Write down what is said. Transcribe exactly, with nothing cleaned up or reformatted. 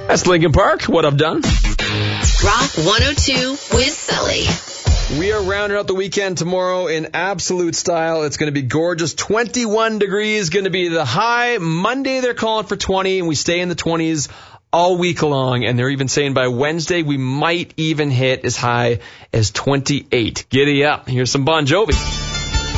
That's Linkin Park. What I've done. Rock one oh two with Sully. We are rounding out the weekend tomorrow in absolute style. It's going to be gorgeous. twenty-one degrees, going to be the high. Monday they're calling for twenty, and we stay in the twenties all week long. And they're even saying by Wednesday we might even hit as high as twenty-eight. Giddy up. Here's some Bon Jovi.